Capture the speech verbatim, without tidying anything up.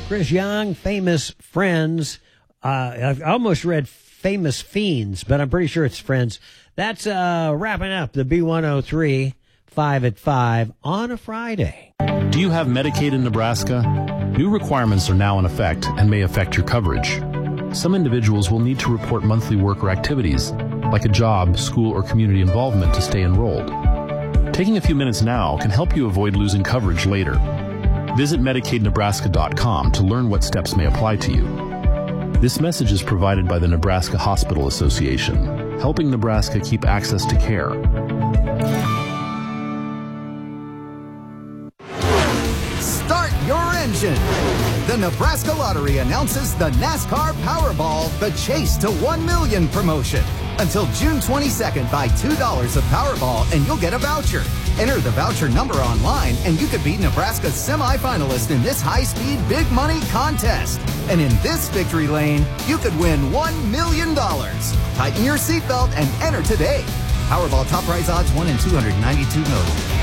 Chris Young, Famous Friends. Uh, I've almost read Famous Fiends, but I'm pretty sure it's Friends. That's uh, wrapping up the B one oh three, five at five on a Friday. Do you have Medicaid in Nebraska? New requirements are now in effect and may affect your coverage. Some individuals will need to report monthly work or activities, like a job, school, or community involvement to stay enrolled. Taking a few minutes now can help you avoid losing coverage later. Visit Medicaid Nebraska dot com to learn what steps may apply to you. This message is provided by the Nebraska Hospital Association, helping Nebraska keep access to care. Start your engine! The Nebraska Lottery announces the NASCAR Powerball, the Chase to one million promotion. Until June twenty-second, buy two dollars of Powerball and you'll get a voucher. Enter the voucher number online and you could be Nebraska's semifinalist in this high-speed big money contest. And in this victory lane, you could win one million dollars. Tighten your seatbelt and enter today. Powerball top prize odds one in two hundred ninety-two million.